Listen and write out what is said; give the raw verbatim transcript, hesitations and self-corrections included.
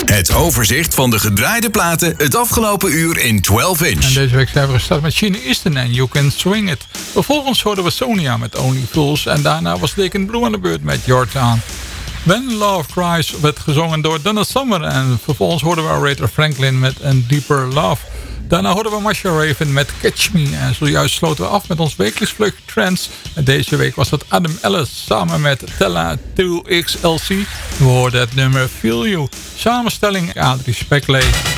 Het overzicht van de gedraaide platen het afgelopen uur in twaalf inch. En deze week zijn we gestart met Sheena Easton en You Can Swing It. Vervolgens hoorden we Sonia met Only Fools. En daarna was Deacon Blue aan de beurt met Your Town. When Love Cries werd gezongen door Donna Summer. En vervolgens hoorden we Aretha Franklin met A Deeper Love. Daarna hoorden we Masha Raven met Catch Me. En zojuist sloten we af met ons wekelijks vlug Trends. En deze week was dat Adam Ellis samen met Tella twee X L C. We hoorden het nummer Feel You. Samenstelling Adrie Spekley.